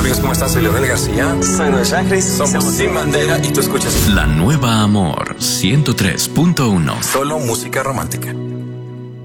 amigos, ¿cómo están? Soy Leonel García. Soy Noel Chacris. Somos Sin Bandera y tú escuchas La Nueva Amor 103.1. solo música romántica.